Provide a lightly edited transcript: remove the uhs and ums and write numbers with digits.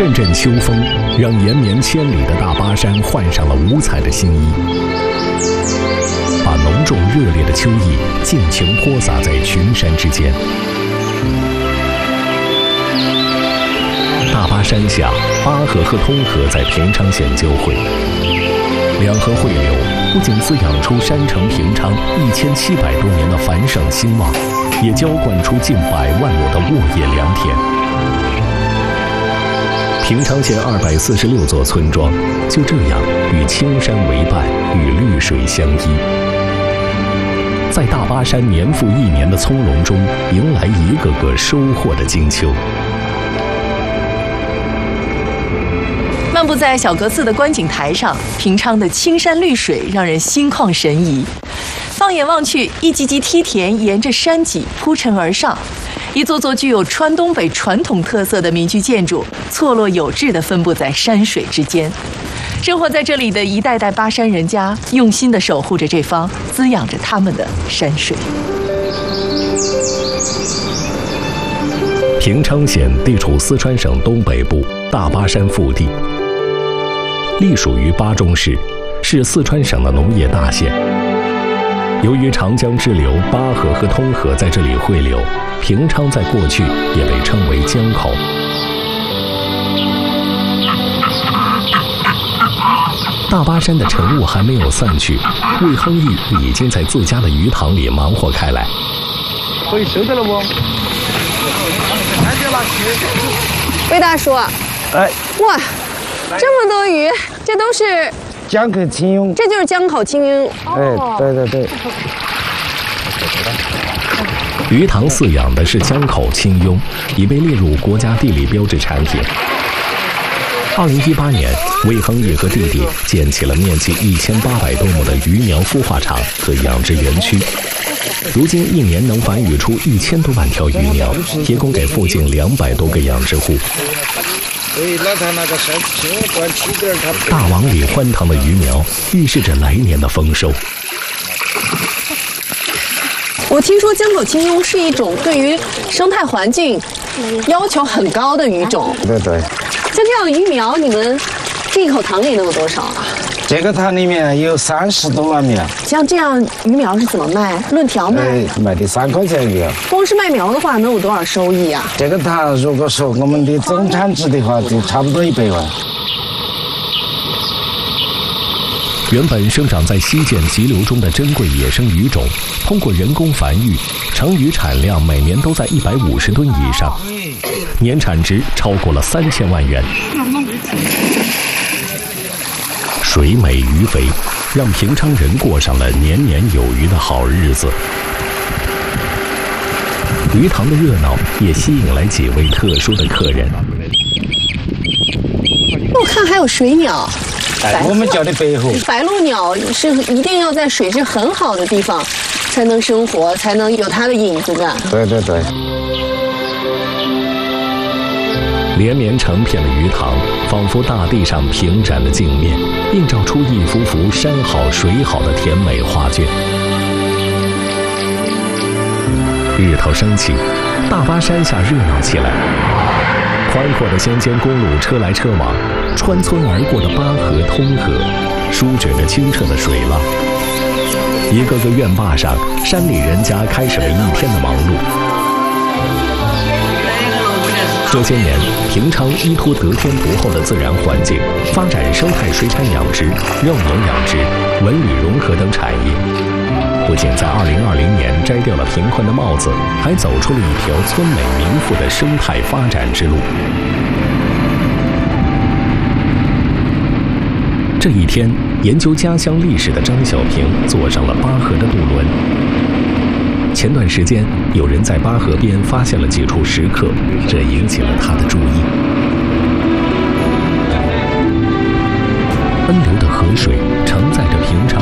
阵阵秋风让延绵千里的大巴山换上了五彩的新衣，把浓重热烈的秋意尽情泼洒在群山之间。大巴山下，巴河和通河在平昌县交汇，两河汇流不仅滋养出山城平昌1700多年的繁盛兴旺，也浇灌出近100万亩的沃野良田。平昌县246座村庄就这样与青山为伴，与绿水相依，在大巴山年复一年的葱茏中，迎来一个个收获的金秋。 漫步在小阁寺的观景台上，平昌的青山绿水让人心旷神怡。放眼望去，一级级梯田沿着山脊铺陈而上，一座座具有川东北传统特色的民居建筑错落有致地分布在山水之间。生活在这里的一代代巴山人家，用心地守护着这方滋养着他们的山水。 平昌县地处四川省东北部大巴山腹地，隶属于巴中市，是四川省的农业大县。由于长江支流巴河和通河在这里汇流，平昌在过去也被称为江口。大巴山的晨雾还没有散去，魏亨义已经在自家的鱼塘里忙活开来。 可以收的了不？ 魏大叔， 哎， 哇，这么多鱼，这都是江口青鳙， 这就是江口青鳙。 哎，对对对。 鱼塘饲养的是江口青鳙，已被列入国家地理标志产品。2018年，魏亨义和弟弟建起了面积1800多亩的鱼苗孵化场和养殖园区。如今一年能繁育出1000多万条鱼苗，提供给附近200多个养殖户。大网里欢腾的鱼苗，预示着来年的丰收。 我听说江口青鳙是一种对于生态环境要求很高的鱼种。 对对。 像这样鱼苗，你们这一口塘里能有多少啊？ 这个塘里面有30多万苗。 像这样鱼苗是怎么卖？论条卖？ 卖的3块钱一个。 光是卖苗的话，能有多少收益啊？ 这个塘如果说我们的总产值的话，就差不多100万。 原本生长在西涧急流中的珍贵野生鱼种，通过人工繁育，成鱼产量每年都在150吨以上，年产值超过了3000万元。水美鱼肥，让平昌人过上了年年有余的好日子。鱼塘的热闹也吸引来几位特殊的客人。 我看还有水鸟。 我们叫的白虎。 白鹭鸟是一定要在水质很好的地方才能生活，才能有它的影子感。 对对对。 连绵成片的鱼塘，仿佛大地上平展的镜面，映照出一幅幅山好水好的甜美画卷。日头升起，大巴山下热闹起来。宽阔的仙间公路车来车往，穿村而过的巴河、通河，舒卷着清澈的水浪。一个个院坝上，山里人家开始了一天的忙碌。这些年，平昌依托得天独厚的自然环境，发展生态水产养殖、肉牛养殖、文旅融合等产业。不仅在2020年摘掉了贫困的帽子，还走出了一条村美民富的生态发展之路。这一天，研究家乡历史的张小平坐上了巴河的渡轮。前段时间，有人在巴河边发现了几处石刻，这引起了他的注意。奔流的河水承载着平昌